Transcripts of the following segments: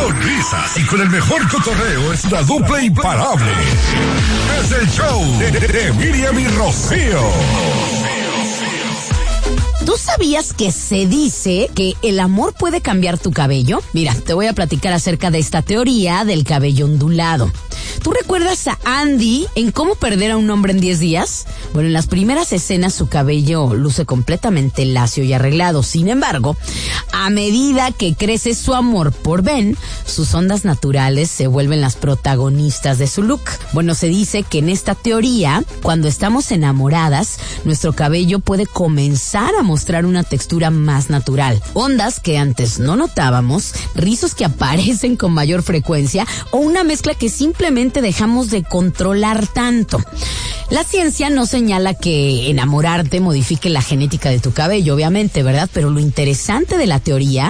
Con risas y con el mejor cotorreo es una dupla imparable. Es el show de Miriam y Rocío. ¿Tú sabías que se dice que el amor puede cambiar tu cabello? Mira, te voy a platicar acerca de esta teoría del cabello ondulado. ¿Tú recuerdas a Andy en Cómo perder a un hombre en 10 días? Bueno, en las primeras escenas su cabello luce completamente lacio y arreglado. Sin embargo, a medida que crece su amor por Ben, sus ondas naturales se vuelven las protagonistas de su look. Bueno, se dice que en esta teoría, cuando estamos enamoradas, nuestro cabello puede comenzar a mostrar una textura más natural. Ondas que antes no notábamos, rizos que aparecen con mayor frecuencia o una mezcla que simplemente dejamos de controlar tanto. La ciencia no señala que enamorarte modifique la genética de tu cabello, obviamente, ¿verdad? Pero lo interesante de la teoría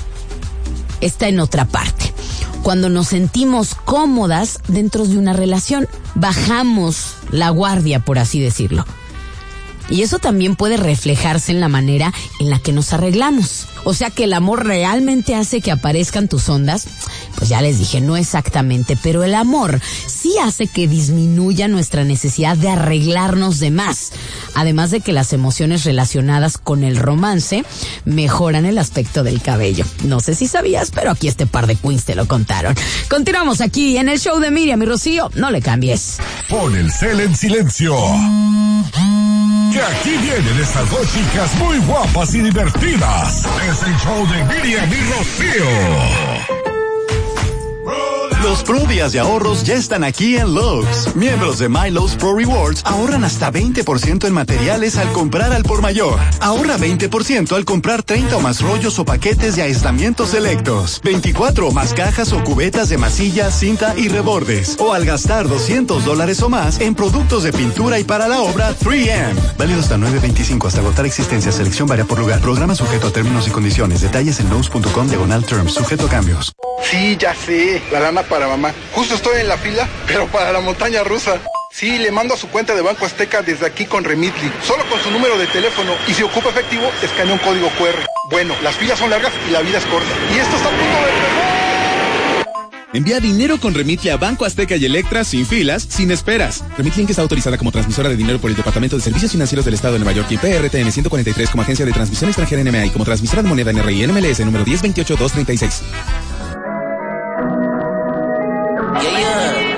está en otra parte. Cuando nos sentimos cómodas dentro de una relación, bajamos la guardia, por así decirlo. Y eso también puede reflejarse en la manera en la que nos arreglamos. O sea que el amor realmente hace que aparezcan tus ondas. Pues ya les dije, no exactamente, pero el amor sí hace que disminuya nuestra necesidad de arreglarnos de más. Además de que las emociones relacionadas con el romance mejoran el aspecto del cabello. No sé si sabías, pero aquí este par de queens te lo contaron. Continuamos aquí en el show de Miriam y Rocío. No le cambies. Pon el cel en silencio. Que aquí vienen estas dos chicas muy guapas y divertidas. Es el show de Miriam y Rocío. Los Pro Días de ahorros ya están aquí en Lowe's. Miembros de MyLowe's Pro Rewards ahorran hasta 20% en materiales al comprar al por mayor. Ahorra 20% al comprar 30 o más rollos o paquetes de aislamientos selectos, 24 o más cajas o cubetas de masilla, cinta y rebordes, o al gastar $200 o más en productos de pintura y para la obra 3M. Válido hasta 9/25 hasta agotar existencia. Selección varía por lugar. Programa sujeto a términos y condiciones. Detalles en lowes.com/terms. Sujeto a cambios. Sí, ya sé. La lana para mamá. Justo estoy en la fila, pero para la montaña rusa. Sí, le mando a su cuenta de Banco Azteca desde aquí con Remitly. Solo con su número de teléfono. Y si ocupa efectivo, escanea un código QR. Bueno, las filas son largas y la vida es corta. Y esto está a punto de empezar. Envía dinero con Remitly a Banco Azteca y Electra sin filas, sin esperas. Remitly Inc. está autorizada como transmisora de dinero por el Departamento de Servicios Financieros del Estado de Nueva York y PRTN 143 como agencia de transmisión extranjera NMA y como transmisora de moneda NRI NMLS número 1028236.